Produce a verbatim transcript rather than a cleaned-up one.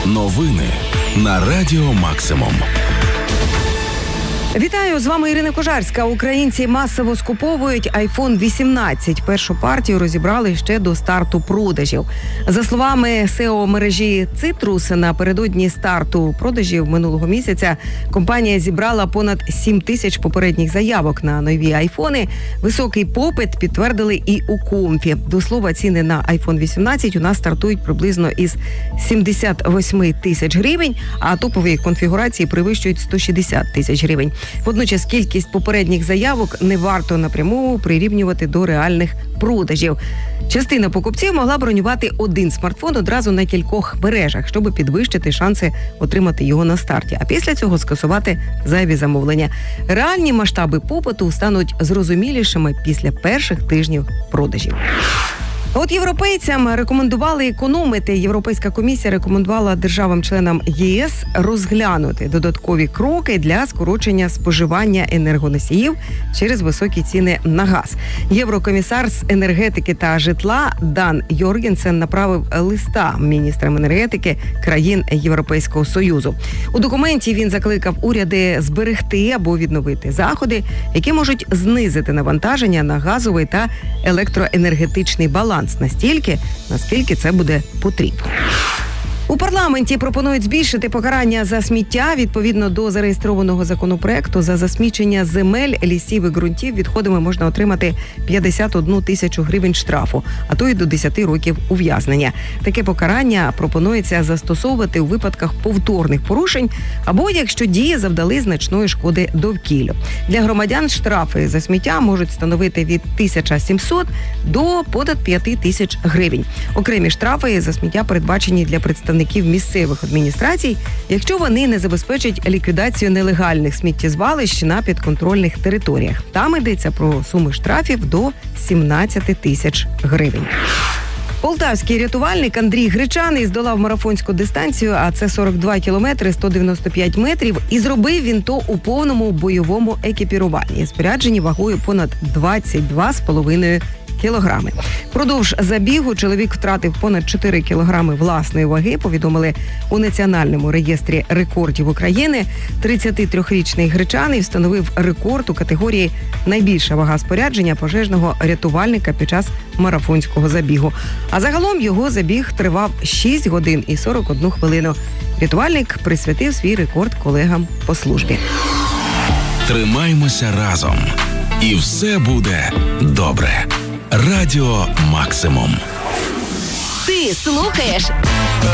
Новини на Радіо Максимум. Вітаю, з вами Ірина Кожарська. Українці масово скуповують айфон вісімнадцять. Першу партію розібрали ще до старту продажів. За словами сео мережі Цитрус, напередодні старту продажів минулого місяця компанія зібрала понад сім тисяч попередніх заявок на нові айфони. Високий попит підтвердили і у Комфі. До слова, ціни на айфон вісімнадцять у нас стартують приблизно із сімдесят вісім тисяч гривень, а топові конфігурації перевищують сто шістдесят тисяч гривень. Водночас кількість попередніх заявок не варто напряму прирівнювати до реальних продажів. Частина покупців могла бронювати один смартфон одразу на кількох мережах, щоб підвищити шанси отримати його на старті, а після цього скасувати зайві замовлення. Реальні масштаби попиту стануть зрозумілішими після перших тижнів продажів. От європейцям рекомендували економити. Європейська комісія рекомендувала державам-членам ЄС розглянути додаткові кроки для скорочення споживання енергоносіїв через високі ціни на газ. Єврокомісар з енергетики та житла Дан Йоргенсен направив листа міністрам енергетики країн Європейського Союзу. У документі він закликав уряди зберегти або відновити заходи, які можуть знизити навантаження на газовий та електроенергетичний баланс настільки, наскільки це буде потрібно. У парламенті пропонують збільшити покарання за сміття. Відповідно до зареєстрованого законопроекту, за засмічення земель, лісів і ґрунтів відходами можна отримати п'ятдесят одну тисячу гривень штрафу, а то й до десять років ув'язнення. Таке покарання пропонується застосовувати у випадках повторних порушень або якщо дії завдали значної шкоди довкіллю. Для громадян штрафи за сміття можуть становити від тисяча сімсот до понад п'ять тисяч гривень. Окремі штрафи за сміття передбачені для представників місцевих адміністрацій, якщо вони не забезпечать ліквідацію нелегальних сміттєзвалищ на підконтрольних територіях. Там йдеться про суми штрафів до сімнадцять тисяч гривень. Полтавський рятувальник Андрій Гречаний здолав марафонську дистанцію, а це сорок два кілометри сто дев'яносто п'ять метрів, і зробив він то у повному бойовому екіпіруванні, спорядженні вагою понад двадцять два з половиною кілограми. Продовж забігу чоловік втратив понад чотири кілограми власної ваги, повідомили у Національному реєстрі рекордів України. тридцятитрирічний Гречаний встановив рекорд у категорії «Найбільша вага спорядження пожежного рятувальника під час марафонського забігу». А загалом його забіг тривав шість годин і сорок одну хвилину. Рятувальник присвятив свій рекорд колегам по службі. Тримаймося разом. І все буде добре. Радіо Максимум. Ти слухаєш